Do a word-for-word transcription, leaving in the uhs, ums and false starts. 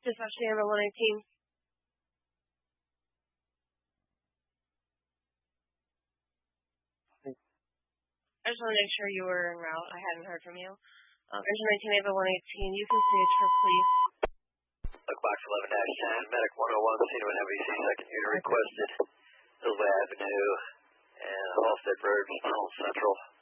Dispatch number one eighteen. I just want to make sure you were en route. I hadn't heard from you. Um, Engine nineteen Ava one eighteen, you can stage for police. Look, box eleven dash ten, medic one oh one, scene of an heavy C-second unit requested. Hillsborough Avenue and Halstead Road, Central.